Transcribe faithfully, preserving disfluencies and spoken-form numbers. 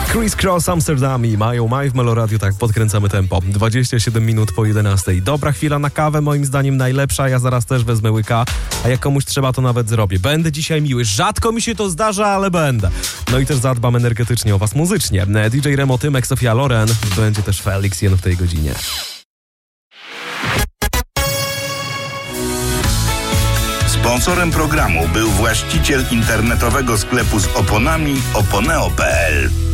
Criss Cross Amsterdam i Mają Maj w Meloradiu, tak podkręcamy tempo. dwadzieścia siedem minut po jedenastej. Dobra chwila na kawę, moim zdaniem najlepsza. Ja zaraz też wezmę łyka, a jak komuś trzeba, to nawet zrobię. Będę dzisiaj miły. Rzadko mi się to zdarza, ale będę. No i też zadbam energetycznie o was muzycznie. D J Remo, Tymek, Sofia Loren. Będzie też Felix Jen w tej godzinie. Sponsorem programu był właściciel internetowego sklepu z oponami oponeo kropka p l.